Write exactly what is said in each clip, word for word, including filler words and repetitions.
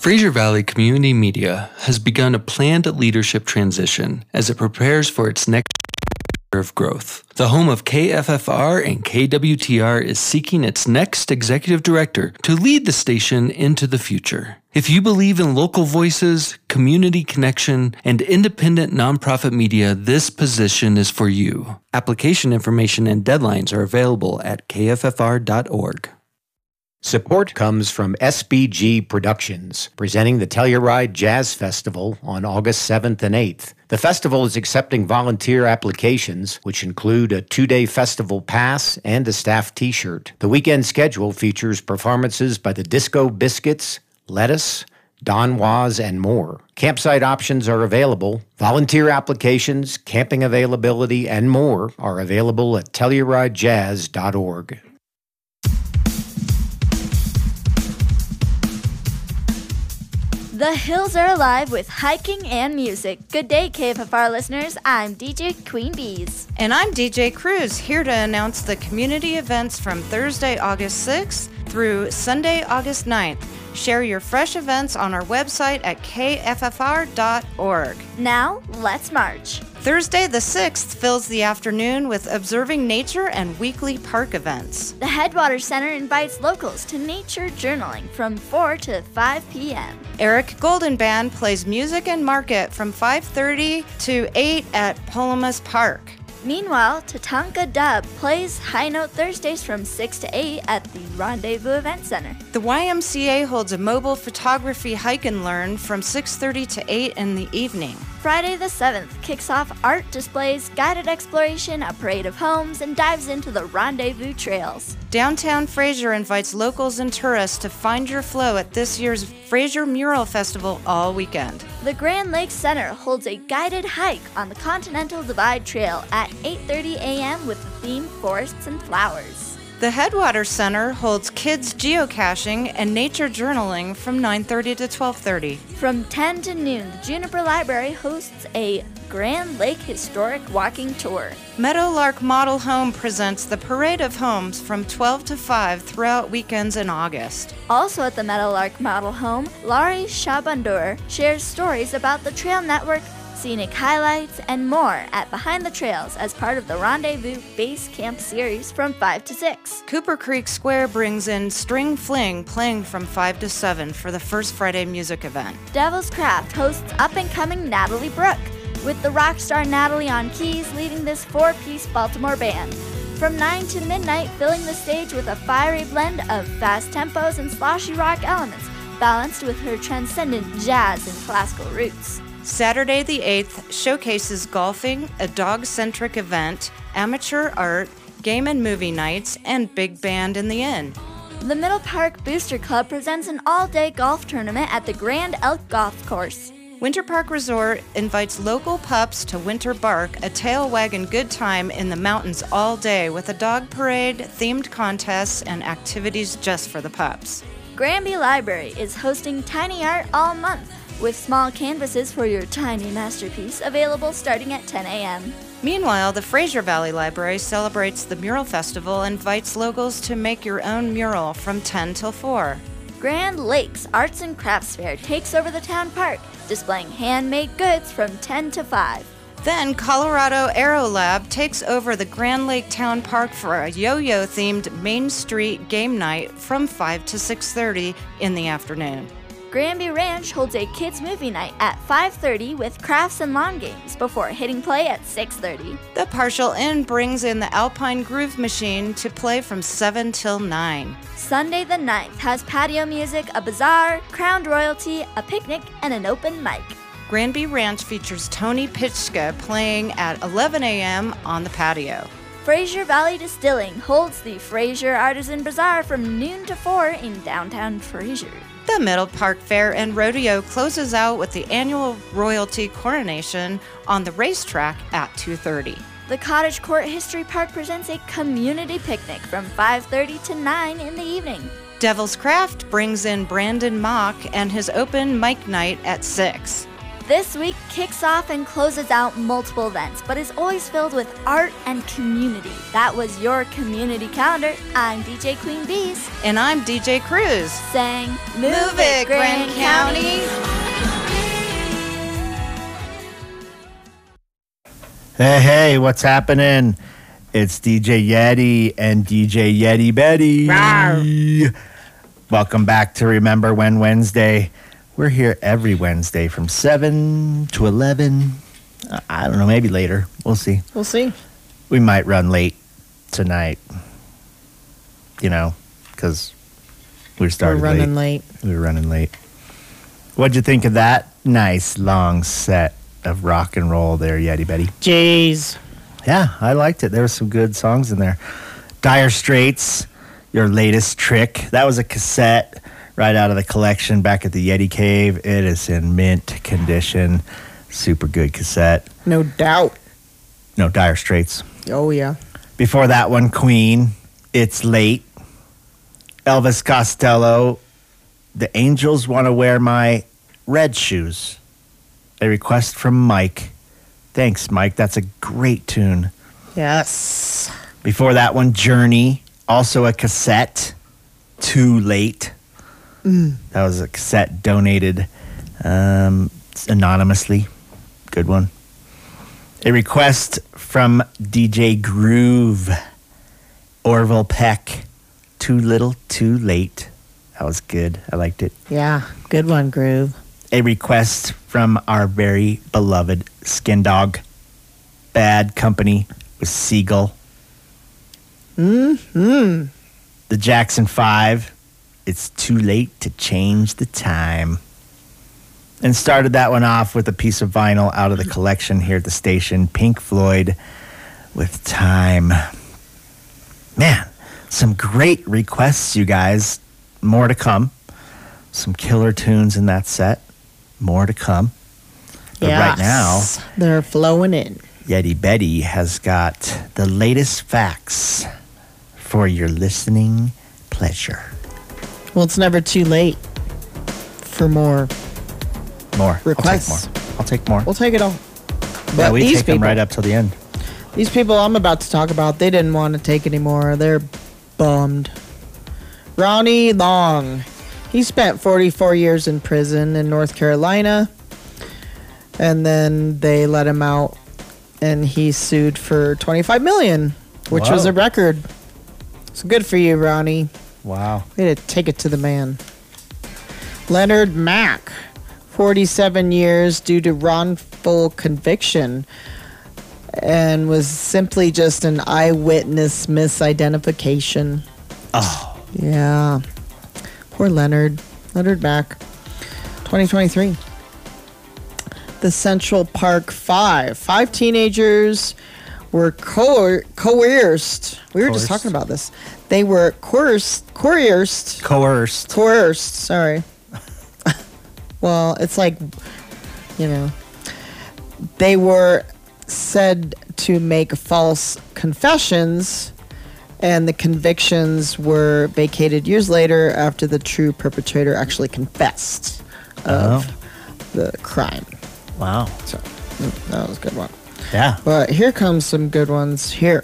Fraser Valley Community Media has begun a planned leadership transition as it prepares for its next year of growth. The home of K F F R and K W T R is seeking its next executive director to lead the station into the future. If you believe in local voices, community connection, and independent nonprofit media, this position is for you. Application information and deadlines are available at K F F R dot org. Support comes from S B G Productions, presenting the Telluride Jazz Festival on August seventh and eighth. The festival is accepting volunteer applications, which include a two-day festival pass and a staff t-shirt. The weekend schedule features performances by the Disco Biscuits, Lettuce, Don Was, and more. Campsite options are available. Volunteer applications, camping availability, and more are available at Telluride Jazz dot org. The hills are alive with hiking and music. Good day, K F F R listeners. I'm D J Queen Bees. And I'm D J Cruz, here to announce the community events from Thursday, August sixth through Sunday, August ninth. Share your fresh events on our website at K F F R dot org. Now, let's march. Thursday the sixth fills the afternoon with observing nature and weekly park events. The Headwaters Center invites locals to nature journaling from four to five p.m. Eric Golden Band plays music and market from five thirty to eight at Polomas Park. Meanwhile, Tatanka Dub plays High Note Thursdays from six to eight at the Rendezvous Event Center. The Y M C A holds a mobile photography hike and learn from six thirty to eight in the evening. Friday the seventh kicks off art displays, guided exploration, a parade of homes, and dives into the Rendezvous trails. Downtown Fraser invites locals and tourists to find your flow at this year's Fraser Mural Festival all weekend. The Grand Lakes Center holds a guided hike on the Continental Divide Trail at eight thirty a.m. with the theme Forests and Flowers. The Headwaters Center holds kids geocaching and nature journaling from nine thirty to twelve thirty. From ten to noon, the Juniper Library hosts a Grand Lake Historic Walking Tour. Meadowlark Model Home presents the Parade of Homes from twelve to five throughout weekends in August. Also at the Meadowlark Model Home, Laurie Shabandur shares stories about the Trail Network, scenic highlights, and more at Behind the Trails as part of the Rendezvous Base Camp series from five to six. Cooper Creek Square brings in String Fling playing from five to seven for the first Friday music event. Devil's Craft hosts up-and-coming Natalie Brooke, with the rock star Natalie on keys leading this four-piece Baltimore band. From nine to midnight, filling the stage with a fiery blend of fast tempos and sloshy rock elements, balanced with her transcendent jazz and classical roots. Saturday the eighth showcases golfing, a dog-centric event, amateur art, game and movie nights, and big band in the inn. The Middle Park Booster Club presents an all-day golf tournament at the Grand Elk Golf Course. Winter Park Resort invites local pups to Winter Bark, a tail wagging good time in the mountains all day with a dog parade, themed contests, and activities just for the pups. Granby Library is hosting Tiny Art all month, with small canvases for your tiny masterpiece available starting at ten a.m. Meanwhile, the Fraser Valley Library celebrates the Mural Festival and invites locals to make your own mural from ten till four. Grand Lakes Arts and Crafts Fair takes over the town park, displaying handmade goods from ten to five. Then Colorado Aero Lab takes over the Grand Lake Town Park for a yo-yo themed Main Street game night from five to six thirty in the afternoon. Granby Ranch holds a kids movie night at five thirty with crafts and lawn games before hitting play at six thirty. The Partial Inn brings in the Alpine Groove Machine to play from seven till nine. Sunday the ninth has patio music, a bazaar, crowned royalty, a picnic, and an open mic. Granby Ranch features Tony Pitschka playing at eleven a.m. on the patio. Fraser Valley Distilling holds the Fraser Artisan Bazaar from noon to four in downtown Fraser. The Middle Park Fair and Rodeo closes out with the annual royalty coronation on the racetrack at two thirty. The Cottage Court History Park presents a community picnic from five thirty to nine in the evening. Devil's Craft brings in Brandon Mock and his open mic night at six. This week kicks off and closes out multiple events, but is always filled with art and community. That was your community calendar. I'm D J Queen Bees. And I'm D J Cruz. Saying, move, Move it, Grand County. Hey, hey, what's happening? It's D J Yeti and D J Yeti Betty. Rawr. Welcome back to Remember When Wednesday. We're here every Wednesday from seven to eleven. I don't know, maybe later. We'll see. We'll see. We might run late tonight, you know, because we started We're running late. late. We were running late. What'd you think of that nice long set of rock and roll there, Yeti Betty? Jeez. Yeah, I liked it. There were some good songs in there. Dire Straits, Your Latest Trick. That was a cassette right out of the collection back at the Yeti Cave. It is in mint condition. Super good cassette. No doubt. No, Dire Straits. Oh, yeah. Before that one, Queen, It's Late. Elvis Costello, The Angels Want to Wear My Red Shoes. A request from Mike. Thanks, Mike. That's a great tune. Yes. Before that one, Journey, also a cassette, Too Late. Mm. That was a cassette donated um, anonymously. Good one. A request from D J Groove, Orville Peck, Too Little, Too Late. That was good. I liked it. Yeah. Good one, Groove. A request from our very beloved Skin Dog, Bad Company with Seagull. Mm-hmm. The Jackson Five, It's Too Late to Change the Time. And started that one off with a piece of vinyl out of the collection here at the station, Pink Floyd with Time. Man, some great requests, you guys. More to come. Some killer tunes in that set. More to come. But yes. right now, they're flowing in. Yeti Betty has got the latest facts for your listening pleasure. Well, it's never too late for more More. requests. I'll take more. I'll take more. We'll take it all. But Yeah, we these take them people, right up till the end. These people I'm about to talk about, they didn't want to take anymore. They're bummed. Ronnie Long. He spent forty-four years in prison in North Carolina. And then they let him out. And he sued for twenty-five million dollars, which Whoa. was a record. So good for you, Ronnie. Wow. Way to take it to the man. Leonard Mack. forty-seven years due to wrongful conviction. And was simply just an eyewitness misidentification. Oh. Yeah. Poor Leonard. Leonard Mack. twenty twenty-three. The Central Park Five. Five teenagers were co- coerced. We were Coerced. just talking about this. They were coerced. Coerced. Coerced. Coerced. Sorry. Well, it's like, you know, they were said to make false confessions, and the convictions were vacated years later after the true perpetrator actually confessed of Oh. the crime. Wow. So mm, that was a good one. Yeah. But here comes some good ones here.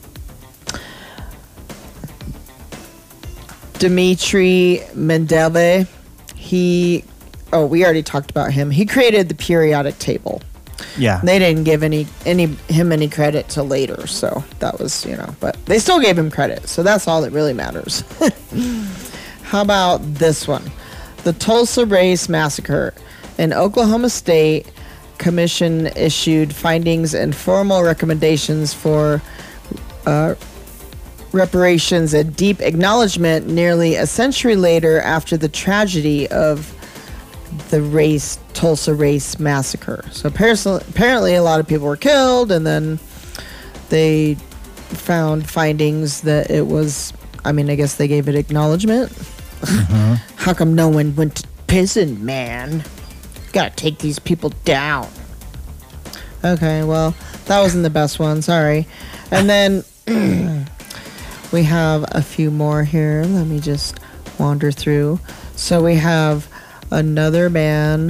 Dmitry Mendeleev, he, oh, we already talked about him. He created the periodic table. Yeah. They didn't give any any him any credit till later, so that was, you know, but they still gave him credit, so that's all that really matters. How about this one? The Tulsa Race Massacre. An Oklahoma State Commission issued findings and formal recommendations for uh, reparations and deep acknowledgement nearly a century later after the tragedy of the race Tulsa Race Massacre. So apparently, apparently a lot of people were killed, and then they found findings that it was, I mean, I guess they gave it acknowledgement. Mm-hmm. How come no one went to prison, man? Gotta take these people down. Okay, well, that wasn't the best one, sorry. And then we have a few more here. Let me just wander through. So we have another man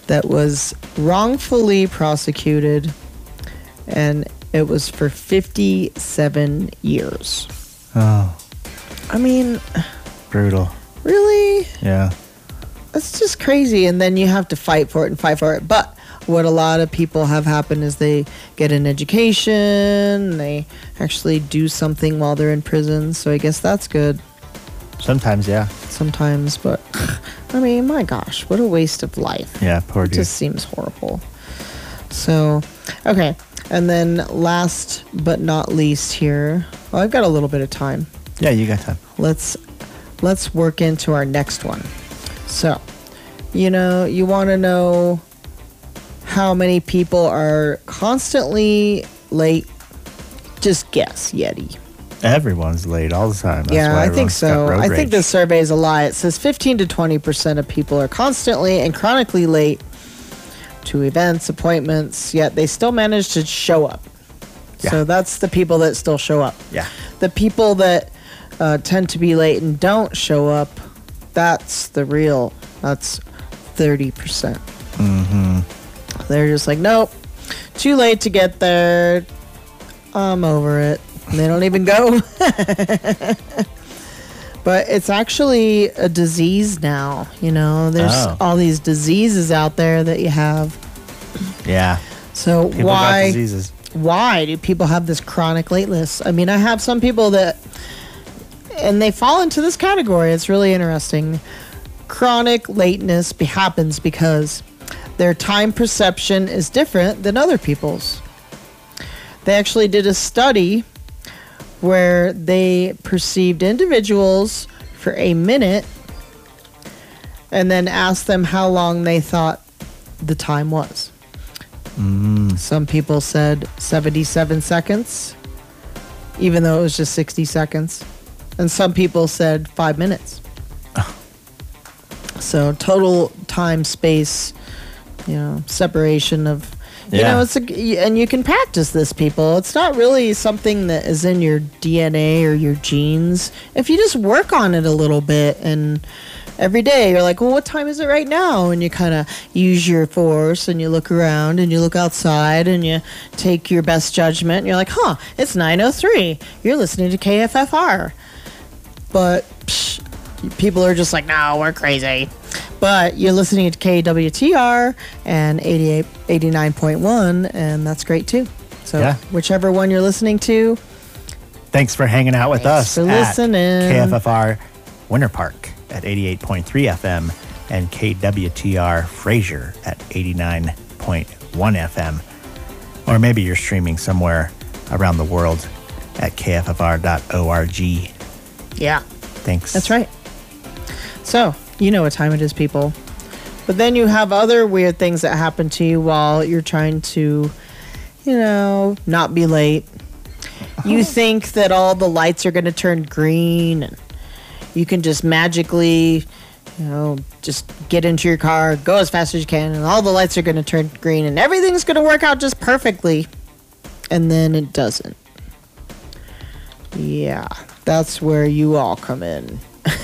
that was wrongfully prosecuted, and it was for fifty-seven years. Oh, I mean, brutal. really? Yeah. It's just crazy. And then you have to fight for it and fight for it. But what a lot of people have happen is they get an education, they actually do something while they're in prison. So I guess that's good Sometimes, yeah. sometimes. But I mean, my gosh, what a waste of life. Yeah, poor It dude. just seems horrible. So, okay. And then last but not least here, well, I've got a little bit of time. Yeah, you got time. Let's let's work into our next one. So, you know, you want to know how many people are constantly late? Just guess, Yeti. Everyone's late all the time. That's yeah, why I think everyone's got so. road I rage. think this survey is a lie. It says fifteen to twenty percent of people are constantly and chronically late to events, appointments, yet they still manage to show up. Yeah. So that's the people that still show up. Yeah. The people that uh, tend to be late and don't show up, that's the real, that's thirty percent. Mm-hmm. They're just like, nope, too late to get there. I'm over it. And they don't even go. But it's actually a disease now. You know, there's Oh. all these diseases out there that you have. Yeah. So People got why diseases. why do people have this chronic lateness? I mean, I have some people that, and they fall into this category. It's really interesting. Chronic lateness be- happens because their time perception is different than other people's. They actually did a study where they perceived individuals for a minute and then asked them how long they thought the time was. Mm. Some people said seventy-seven seconds, even though it was just sixty seconds. And some people said five minutes. So total time, space, you know, separation of, you Yeah. know, it's a, and you can practice this, people. It's not really something that is in your D N A or your genes. If you just work on it a little bit, and every day you're like, well, what time is it right now? And you kind of use your force and you look around and you look outside and you take your best judgment and you're like, huh, it's nine oh three. You're listening to K F F R. But psh, people are just like, no, we're crazy. But you're listening to K W T R and eighty-eight, eighty-nine point one, and that's great too. So Yeah. whichever one you're listening to, Thanks for hanging out with Thanks us for at listening. K F F R Winter Park at eighty-eight point three F M and K W T R Fraser at eighty-nine point one F M. Or maybe you're streaming somewhere around the world at K F F R dot org. yeah, Thanks. that's right. So, you know what time it is, people. But then you have other weird things that happen to you while you're trying to, you know, not be late. You think that all the lights are going to turn green and you can just magically, you know, just get into your car, go as fast as you can, and all the lights are going to turn green and everything's going to work out just perfectly. And then it doesn't. Yeah, that's where you all come in.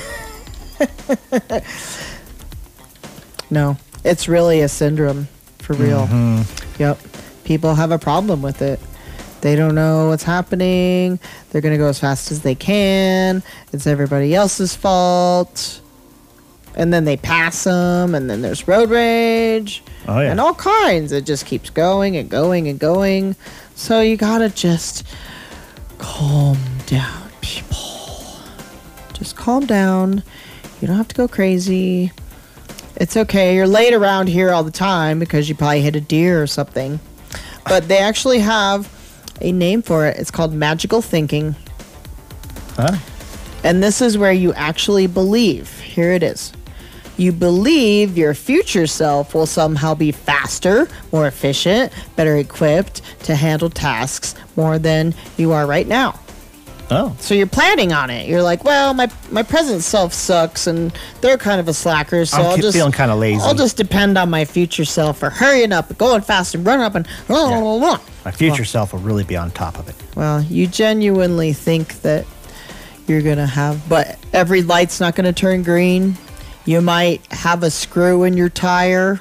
No, it's really a syndrome for real. Mm-hmm. Yep. People have a problem with it. They don't know what's happening. They're going to go as fast as they can. It's everybody else's fault. And then they pass them, and then there's road rage. Oh, yeah. And all kinds. It just keeps going and going and going. So you got to just calm down, people. Just calm down. You don't have to go crazy. It's okay. You're late around here all the time because you probably hit a deer or something. But they actually have a name for it. It's called magical thinking. Huh? And this is where you actually believe. Here it is. You believe your future self will somehow be faster, more efficient, better equipped to handle tasks more than you are right now. Oh. So you're planning on it. You're like, well, my my present self sucks, and they're kind of a slacker. So I'm I'll ke- just feeling kinda lazy. I'll just depend on my future self for hurrying up, going fast, and running up, and blah, blah, blah, blah. My future self will really be on top of it. Well, you genuinely think that you're gonna have, but every light's not gonna turn green. You might have a screw in your tire.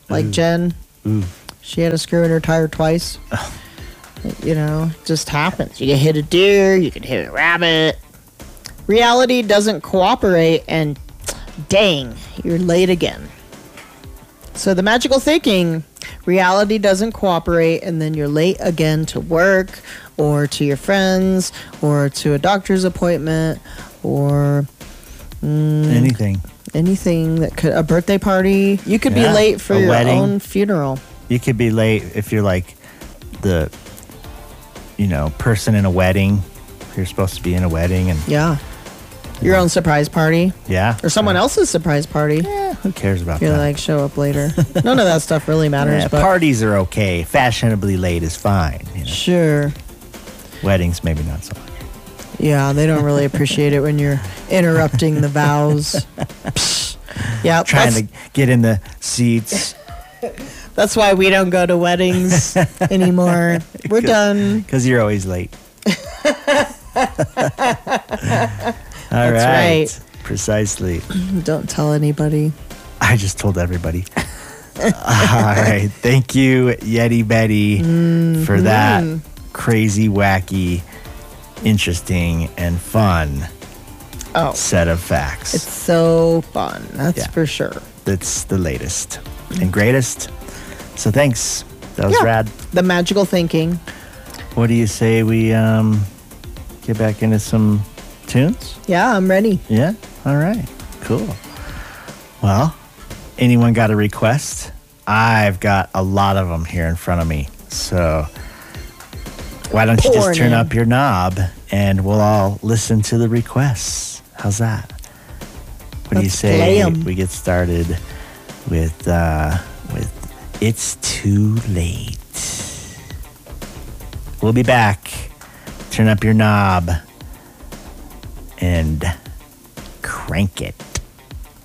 like Ooh. Jen. Ooh. She had a screw in her tire twice. You know, just happens. You can hit a deer, you can hit a rabbit. Reality doesn't cooperate, and dang, you're late again. So the magical thinking, reality doesn't cooperate, and then you're late again to work, or to your friends, or to a doctor's appointment, or mm, Anything. anything that could, a birthday party. You could Yeah, be late for a your wedding. own funeral. You could be late if you're like the, you know, person in a wedding. You're supposed to be in a wedding, and Yeah. Your own surprise party, yeah, or someone else's surprise party. Yeah, who cares about You're that? like, show up later. None of that stuff really matters, Yeah, but parties are okay. Fashionably late is fine. You know? sure. Weddings, maybe not so much. Yeah, they don't really appreciate it when you're interrupting the vows. Psh. Yeah, Trying that's, to get in the seats that's why we don't go to weddings anymore. We're done. because you're always late. All That's right. right. Precisely. Don't tell anybody. I just told everybody. All right. Thank you, Yeti Betty, Mm-hmm. for that crazy, wacky, interesting, and fun Oh, set of facts. it's so fun. That's Yeah. for sure. That's the latest and greatest. So thanks. That was Yeah. rad. The magical thinking. What do you say we um, get back into some tunes? Yeah, I'm ready. Yeah? All right. Cool. Well, anyone got a request? I've got a lot of them here in front of me. So why don't you just Pouring turn in. up your knob and we'll all listen to the requests? How's that? What do you Let's say play 'em. we get started with uh, with It's Too Late? We'll be back. Turn up your knob and crank it.